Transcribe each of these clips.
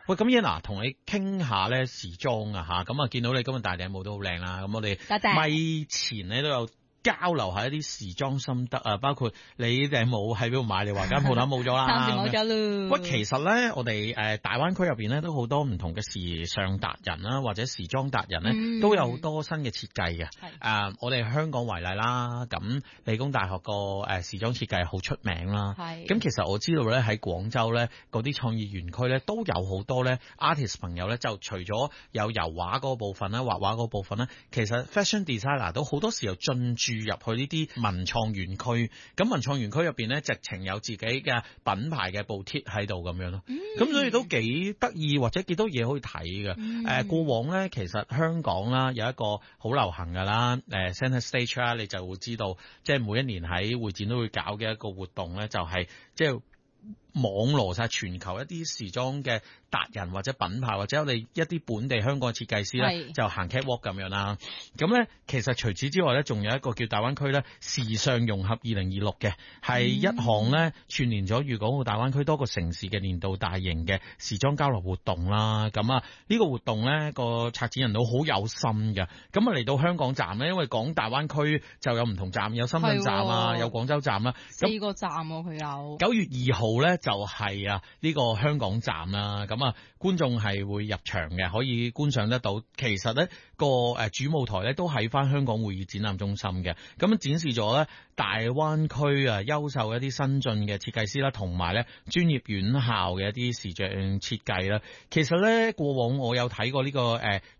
喂，咁嘢嗱，同你傾下咧時裝啊嚇，咁啊見到你今日大頂帽都好靚啦，咁我哋咪前咧都有交流下一啲時裝心得啊，包括你頂帽喺邊度買，你話間鋪頭冇咗啦， 暫時冇咗咯。 喂，其實咧，我哋大灣區入邊咧都好多唔同嘅時尚達人啦，或者時裝達人咧，都有好多新嘅設計嘅。我哋香港為例啦，咁理工大學個時裝設計好出名啦。咁其實我知道咧喺廣州咧嗰啲創意園區咧都有好多咧 artist 朋友咧，就除咗有油畫嗰部分啦、畫畫嗰部分啦，其實 fashion designer 都好多時候進駐入去呢啲文創園區。咁文創園區入邊咧，直情有自己嘅品牌嘅布貼喺度咁樣咯。咁所以都幾得意，或者幾多嘢可以睇嘅。過往咧，其實香港啦有一個好流行㗎啦，Centre Stage 啦，你就會知道，即係每一年喺會展都會搞嘅一個活動咧，就係即係網羅晒全球一啲時裝嘅達人或者品牌，或者我哋一啲本地香港嘅設計師咧，就行 catwalk 咁樣啦。咁咧其實除此之外咧，仲有一個叫大灣區咧時尚融合2026嘅，係一項咧串聯咗粵港澳大灣區多個城市嘅年度大型嘅時裝交流活動啦。咁啊呢個活動咧個策展人都好有心嘅。咁啊嚟到香港站咧，因為講大灣區就有唔同站，有深圳站啊，有廣州站啦 ，4個站佢有。 9月2號咧就係啊呢個香港站啦。咁啊觀眾係會入場嘅，可以觀賞得到。其實咧個主舞台咧都喺翻香港會議展覽中心嘅，咁展示咗咧大灣區啊優秀一啲新進嘅設計師啦，同埋咧專業院校嘅一啲時尚設計啦。其實咧過往我有睇過呢個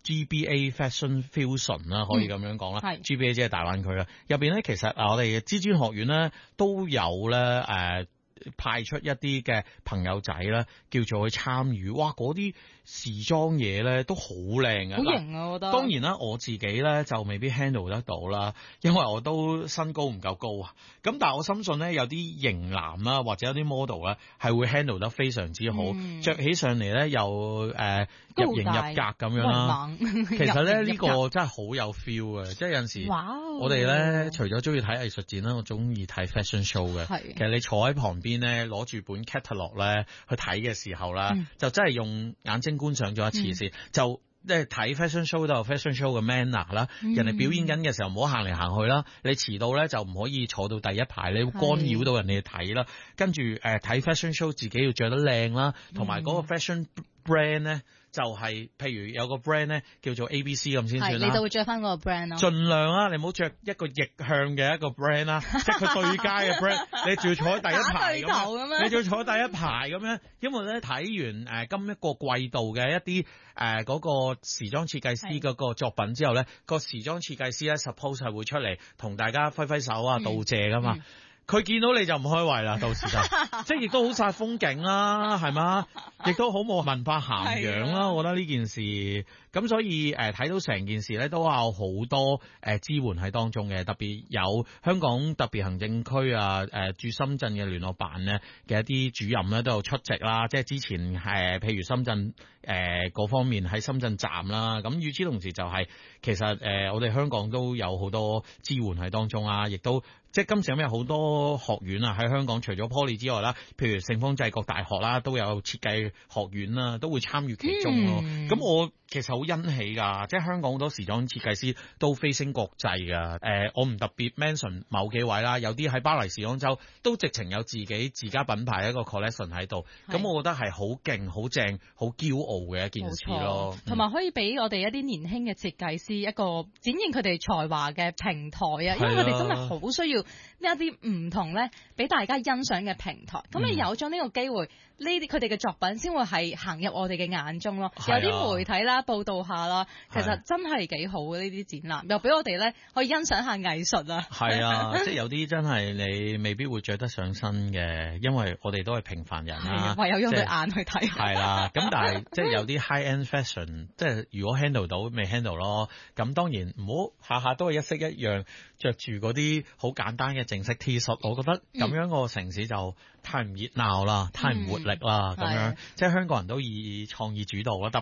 GBA Fashion Fusion 啦，可以咁樣講啦。GBA 即係大灣區啦，入邊咧其實我哋知專學院咧都有咧派出一啲嘅朋友仔啦，叫做去參與。哇！嗰啲時裝嘢咧都好靚嘅， 好型啊！我覺得。當然啦，我自己咧就未必 handle 得到啦，因為我都身高唔夠高啊。咁但係我深信咧，有啲型男啦，或者有啲 model 咧係會 handle 得非常之好，着起上嚟咧又入型入格咁樣啦。其實咧呢個真係好有 feel 嘅，即係有陣時我哋咧除咗中意睇藝術展啦，我中意睇 fashion show 嘅。其實你坐喺旁邊咧，攞住本 catalog 咧去睇嘅時候啦，就真係用眼睛觀賞咗一次先，就即係睇 fashion show 都有 fashion show 嘅 manner 啦。人哋表演緊嘅時候唔好行嚟行去啦，你遲到咧就唔可以坐到第一排，你會干擾到人哋睇啦。跟住睇 fashion show 自己要着得靚啦，同埋嗰個 fashion brand 咧就係譬如有個 brand 咧叫做 ABC 咁先算啦。 你就會着翻嗰個 brand 咯。 盡量啊，你唔好着一個逆向嘅一個 brand 啦，即係佢對街嘅 brand， 你仲要坐喺第一排咁樣，你仲要坐喺第一排咁樣，因為咧睇完今一個季度嘅一啲嗰個時裝設計師嗰個作品之後咧，個時裝設計師咧 suppose 係會出嚟同大家揮揮手啊，道謝噶嘛。佢見到你就唔開胃啦，到時就即係亦都好煞風景啦，係嘛？亦都好冇文化涵養啦，我覺得呢件事。咁所以睇到成件事咧都有好多支援喺當中嘅，特別有香港特別行政區駐深圳嘅聯絡辦咧嘅一啲主任咧都有出席啦，即係之前譬如深圳嗰方面喺深圳站啦，咁與此同時就係其實我哋香港都有好多支援喺當中啦，亦都即係今時今日好多學院啊喺香港除咗 Poly 之外啦，譬如聖方濟各大學啦都有設計學院啦，都會參與其中咯。咁我其實好欣喜㗎，即係香港好多時裝設計師都飛升國際㗎。我唔特別 mention 某幾位啦，有啲喺巴黎時裝周都直情有自家品牌一個 collection 喺度。咁我覺得係好勁、好正、好驕傲嘅一件事咯。 同埋可以俾我哋一啲年輕嘅設計師一個展現佢哋才華嘅平台啊，因為佢哋真係好需要呢一啲唔同咧，俾大家欣賞嘅平台。咁你有咗呢個機會，呢啲佢哋嘅作品先會係行入我哋嘅眼中咯。有啲媒體啦報道下啦，其實真係幾好嘅呢啲展覽，又俾我哋咧可以欣賞下藝術啊。 係啊，即係有啲真係你未必會着得上身嘅，因為我哋都係平凡人啦， 唯有用對眼去睇。 係啦，咁但係即係有啲 high end fashion， 即係如果 handle 到未 handle 咯。咁當然唔好下下都係一式一樣着住嗰啲好簡單嘅正式 T 恤，我覺得咁樣個城市就太唔熱鬧啦，太唔活力啦，咁樣即係香港人都以創意主導啦。